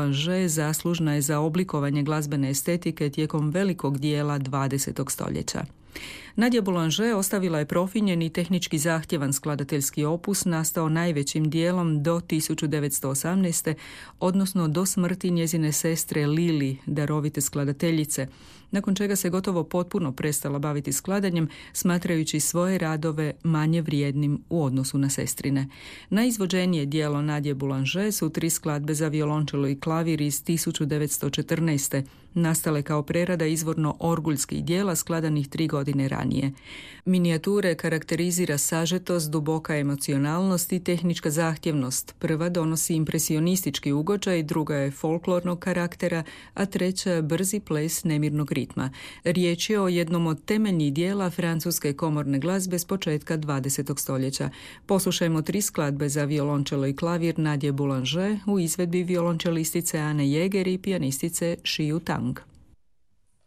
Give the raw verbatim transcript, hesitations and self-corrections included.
Boulanger zaslužna je za oblikovanje glazbene estetike tijekom velikog dijela dvadesetog stoljeća. Nadia Boulanger ostavila je profinjen i tehnički zahtjevan skladateljski opus nastao najvećim dijelom do tisuću devetsto osamnaeste. odnosno do smrti njezine sestre Lili, darovite skladateljice, nakon čega se gotovo potpuno prestala baviti skladanjem, smatrajući svoje radove manje vrijednim u odnosu na sestrine. Najizvođenije dijelo Nadije Boulanger su tri skladbe za violončelo i klavir iz tisuću devetsto četrnaeste. nastale kao prerada izvorno orguljskih dijela skladanih tri godine ranije. Minijature karakterizira sažetost, duboka emocionalnost i tehnička zahtjevnost. Prva donosi impresionistički ugođaj, druga je folklornog karaktera, a treća brzi ples nemirnog ritma. Riječ je o jednom od temeljnih dijela francuske komorne glazbe s početka dvadesetog stoljeća. Poslušajmo tri skladbe za violončelo i klavir Nadije Boulanger u izvedbi violončelistice Ane Jäger i pijanistice Shiyu Tang.